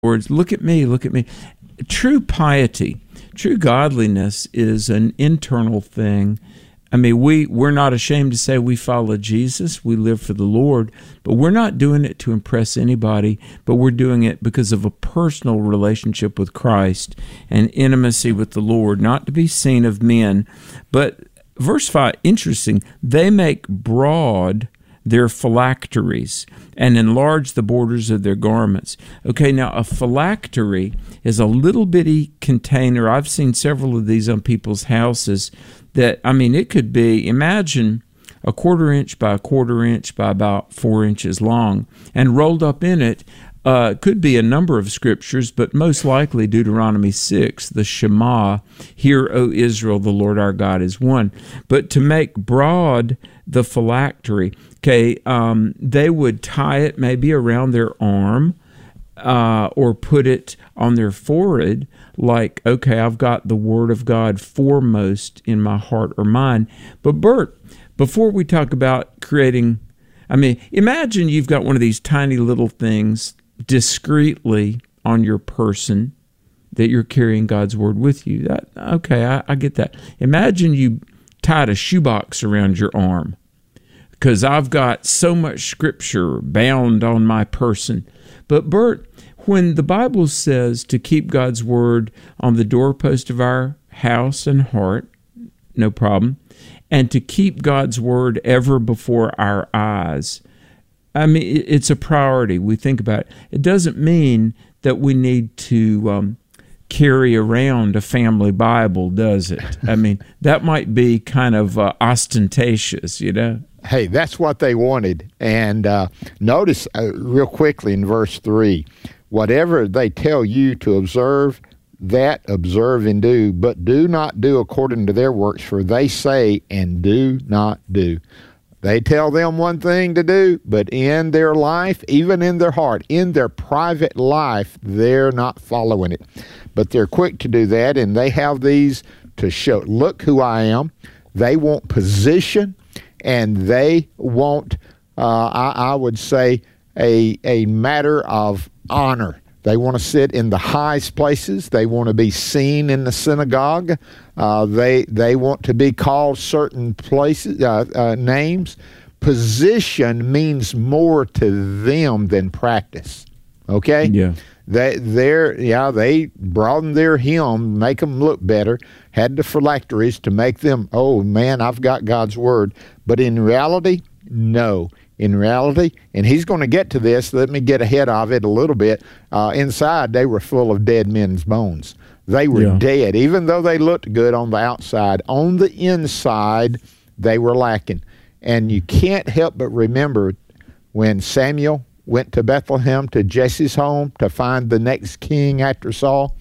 words, look at me, look at me. True piety, true godliness is an internal thing. I mean, we're not ashamed to say we follow Jesus, we live for the Lord, but we're not doing it to impress anybody, but we're doing it because of a personal relationship with Christ and intimacy with the Lord, not to be seen of men. But verse 5, interesting, they make broad their phylacteries and enlarge the borders of their garments. Okay, now a phylactery is a little bitty container. I've seen several of these on people's houses that, I mean, it could be, imagine a 1/4 inch by 1/4 inch by about 4 inches long, and rolled up in it could be a number of scriptures, but most likely Deuteronomy 6, the Shema, "Hear, O Israel, the Lord our God is one." But to make broad the phylactery, okay, they would tie it maybe around their arm or put it on their forehead, like, okay, I've got the Word of God foremost in my heart or mind. But Bert, before we talk about creating, I mean, imagine you've got one of these tiny little things discreetly on your person that you're carrying God's Word with you. Okay, I get that. Imagine you tied a shoebox around your arm, because I've got so much Scripture bound on my person. But Bert, when the Bible says to keep God's Word on the doorpost of our house and heart, no problem, and to keep God's Word ever before our eyes, I mean, it's a priority. We think about it. It doesn't mean that we need to carry around a family Bible, does it? I mean, that might be kind of ostentatious, you know? Hey, that's what they wanted. And notice real quickly in verse 3, whatever they tell you to observe, that observe and do, but do not do according to their works, for they say and do not do. They tell them one thing to do, but in their life, even in their heart, in their private life, they're not following it. But they're quick to do that, and they have these to show, look who I am. They want position, and they want, I would say, a matter of honor. They want to sit in the highest places. They want to be seen in the synagogue. They want to be called certain places, names. Position means more to them than practice. Okay? Yeah. They broaden their hem, make them look better, had the phylacteries to make them, oh man, I've got God's Word. But in reality, no. In reality, and he's going to get to this, let me get ahead of it a little bit, inside they were full of dead men's bones. They were dead. Even though they looked good on the outside, on the inside, they were lacking. And you can't help but remember when Samuel went to Bethlehem, to Jesse's home, to find the next king after Saul,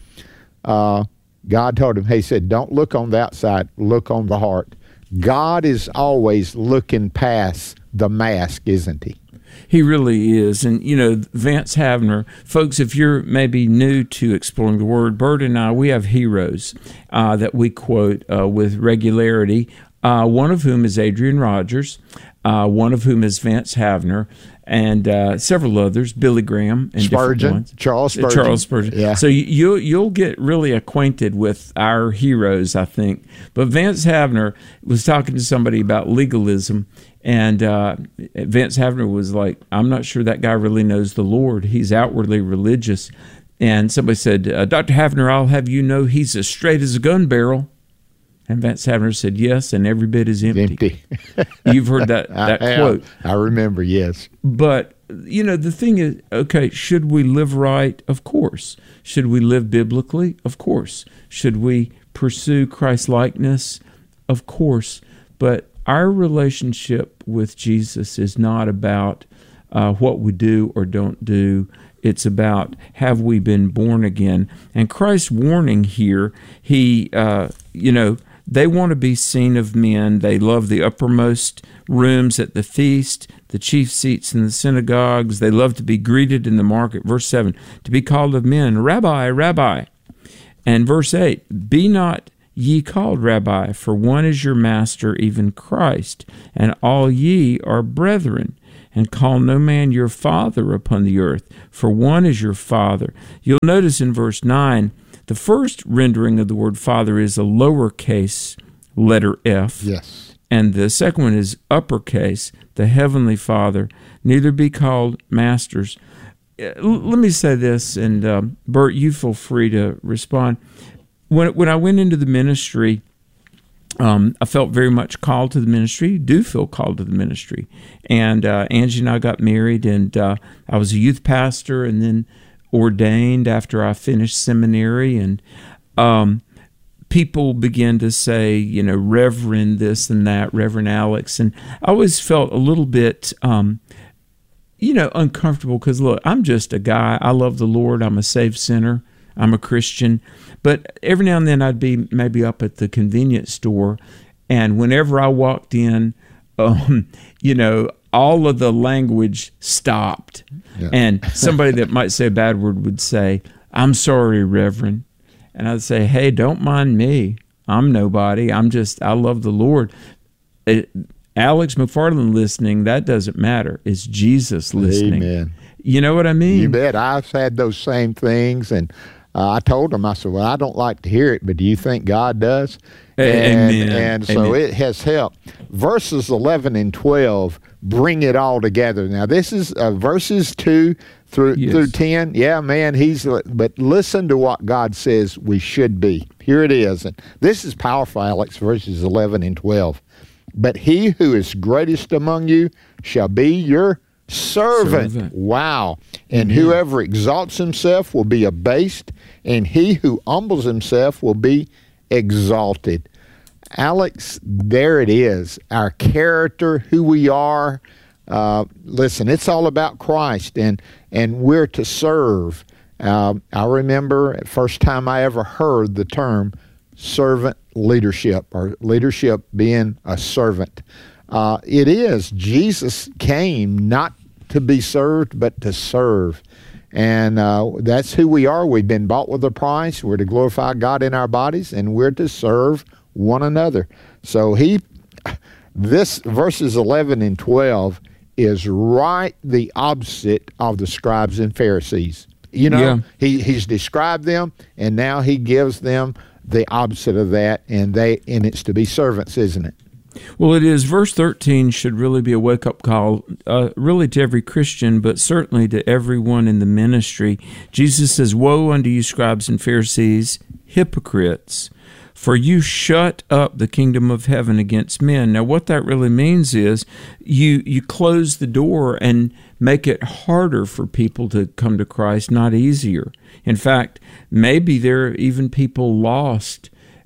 God told him, he said, don't look on the outside, look on the heart. God is always looking past the mask, isn't he? He really is. And, you know, Vance Havner, folks, if you're maybe new to Exploring the Word, Bert and I, we have heroes that we quote with regularity, one of whom is Adrian Rogers, one of whom is Vance Havner, and several others, Billy Graham and Spurgeon, Charles Spurgeon. Yeah. So you'll get really acquainted with our heroes, I think. But Vance Havner was talking to somebody about legalism, and Vance Havner was like, I'm not sure that guy really knows the Lord. He's outwardly religious. And somebody said, Dr. Havner, I'll have you know he's as straight as a gun barrel. And Vance Havner said, yes, and every bit is empty. You've heard that quote. I remember, yes. But, you know, the thing is, okay, should we live right? Of course. Should we live biblically? Of course. Should we pursue Christ-likeness? Of course. But our relationship with Jesus is not about what we do or don't do. It's about, have we been born again? And Christ's warning here, he, they want to be seen of men. They love the uppermost rooms at the feast, the chief seats in the synagogues. They love to be greeted in the market. Verse 7, to be called of men, Rabbi, Rabbi. And verse 8, be not ye called Rabbi, for one is your master, even Christ, and all ye are brethren. and call no man your father upon the earth, for one is your Father. You'll notice in verse 9, the first rendering of the word Father is a lowercase letter F. Yes. And the second one is uppercase, the Heavenly Father. Neither be called masters. Let me say this, and Bert, you feel free to respond. When I went into the ministry, I felt very much called to the ministry, do feel called to the ministry. And Angie and I got married, and I was a youth pastor and then ordained after I finished seminary. And people began to say, Reverend this and that, Reverend Alex. And I always felt a little bit, uncomfortable because, look, I'm just a guy. I love the Lord. I'm a saved sinner. I'm a Christian. But every now and then I'd be maybe up at the convenience store, and whenever I walked in, all of the language stopped. Yeah. And somebody that might say a bad word would say, "I'm sorry, Reverend." And I'd say, "Hey, don't mind me. I'm nobody. I love the Lord." Alex McFarland listening, that doesn't matter. It's Jesus listening. Amen. You know what I mean? You bet. I've had those same things, and I told him, I said, well, I don't like to hear it, but do you think God does? And so it has helped. Verses 11 and 12 bring it all together. Now, this is verses 2 through 10. Yeah, man, but listen to what God says we should be. Here it is. And this is powerful, Alex, verses 11 and 12. But he who is greatest among you shall be your servant. Wow. And whoever exalts himself will be abased, and he who humbles himself will be exalted. Alex, there it is. Our character, who we are. Listen, it's all about Christ, and we're to serve. I remember the first time I ever heard the term servant leadership, or leadership being a servant. It is. Jesus came not to be served, but to serve. And that's who we are. We've been bought with a price. We're to glorify God in our bodies, and we're to serve one another. So this verses 11 and 12 is right the opposite of the scribes and Pharisees. He's described them, and now he gives them the opposite of that, and it's to be servants, isn't it? Well, it is. Verse 13 should really be a wake-up call, really to every Christian, but certainly to everyone in the ministry. Jesus says, "Woe unto you, scribes and Pharisees, hypocrites, for you shut up the kingdom of heaven against men." Now, what that really means is you close the door and make it harder for people to come to Christ, not easier. In fact, maybe there are even people lost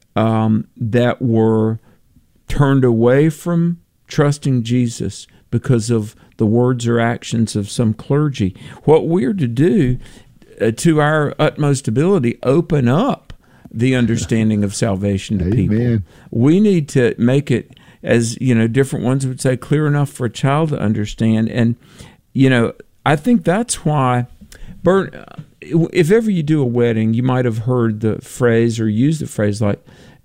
that were turned away from trusting Jesus because of the words or actions of some clergy. What we're to do, to our utmost ability, open up the understanding of salvation to people. We need to make it, as different ones would say, clear enough for a child to understand. And I think that's why, Bert, if ever you do a wedding, you might have heard the phrase or used the phrase like,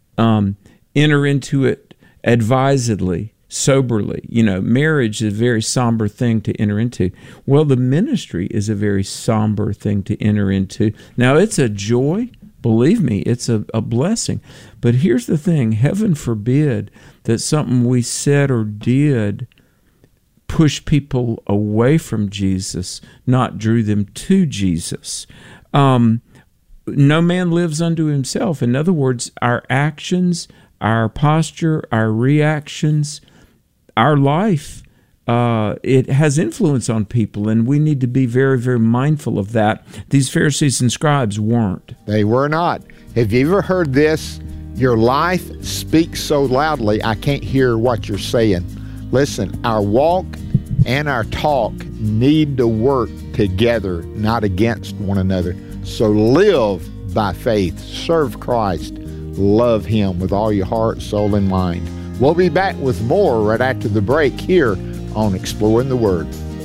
enter into it advisedly, soberly. Marriage is a very somber thing to enter into. Well, the ministry is a very somber thing to enter into. Now, it's a joy. Believe me, it's a blessing. But here's the thing. Heaven forbid that something we said or did push people away from Jesus, not drew them to Jesus. No man lives unto himself. In other words, our actions, our posture, our reactions, our life, it has influence on people, and we need to be very, very mindful of that. These Pharisees and scribes weren't. They were not. Have you ever heard this? Your life speaks so loudly, I can't hear what you're saying. Listen, our walk and our talk need to work together, not against one another. So live by faith, serve Christ, love Him with all your heart, soul, and mind. We'll be back with more right after the break here on Exploring the Word.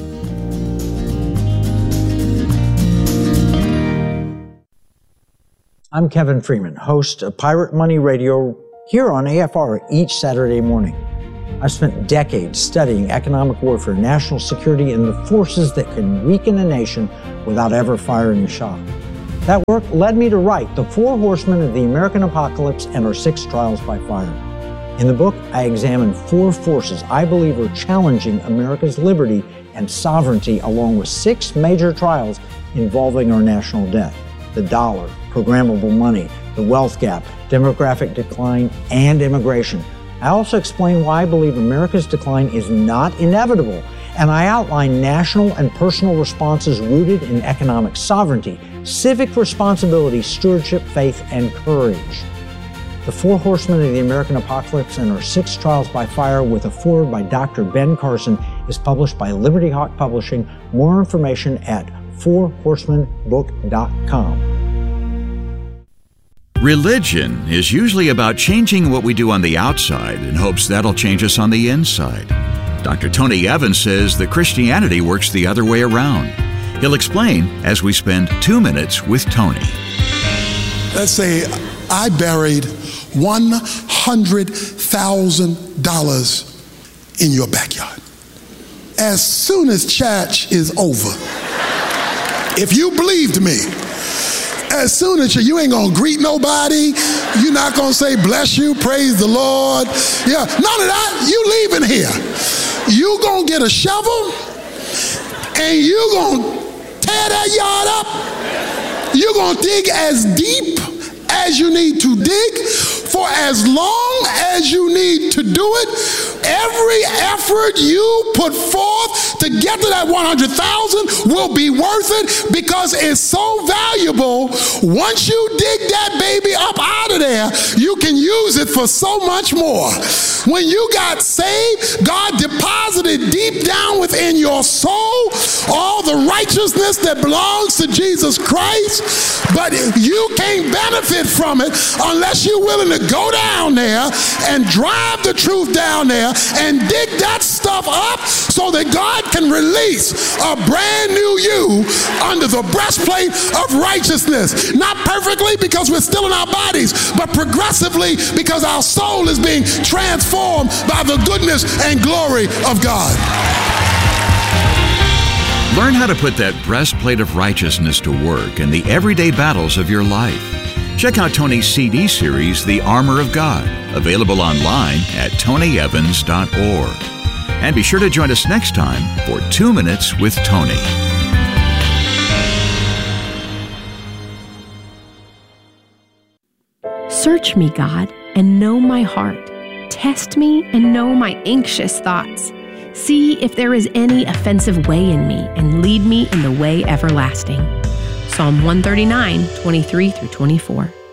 I'm Kevin Freeman, host of Pirate Money Radio here on AFR each Saturday morning. I've spent decades studying economic warfare, national security, and the forces that can weaken a nation without ever firing a shot. That work led me to write The Four Horsemen of the American Apocalypse and Our Six Trials by Fire. In the book, I examine four forces I believe are challenging America's liberty and sovereignty, along with six major trials involving our national debt: the dollar, programmable money, the wealth gap, demographic decline, and immigration. I also explain why I believe America's decline is not inevitable, and I outline national and personal responses rooted in economic sovereignty, civic responsibility, stewardship, faith, and courage. The Four Horsemen of the American Apocalypse and Our Six Trials by Fire, with a foreword by Dr. Ben Carson, is published by Liberty Hawk Publishing. More information at fourhorsemenbook.com. Religion is usually about changing what we do on the outside in hopes that'll change us on the inside. Dr. Tony Evans says that Christianity works the other way around. He'll explain as we spend 2 minutes with Tony. Let's say I buried $100,000 in your backyard. As soon as church is over, if you believed me, as soon as you ain't gonna greet nobody, you're not gonna say bless you, praise the Lord. Yeah, none of that. You leaving here. You gonna get a shovel and you gonna tear that yard up. You're gonna dig as deep as you need to dig for as long as you need to do it. Every effort you put forth to get to that 100,000 will be worth it, because it's so valuable. Once you dig that baby up out of there, you can use it for so much more. When you got saved, God deposited deep down within your soul all the righteousness that belongs to Jesus Christ, but you can't benefit from it unless you're willing to go down there and drive the truth down there and dig that stuff up so that God can release a brand new you under the breastplate of righteousness. Not perfectly, because we're still in our bodies, but progressively, because our soul is being transformed by the goodness and glory of God. Learn how to put that breastplate of righteousness to work in the everyday battles of your life. Check out Tony's CD series, The Armor of God, available online at tonyevans.org. And be sure to join us next time for 2 Minutes with Tony. Search me, God, and know my heart. Test me and know my anxious thoughts. See if there is any offensive way in me, and lead me in the way everlasting. Psalm 139, 23 through 24.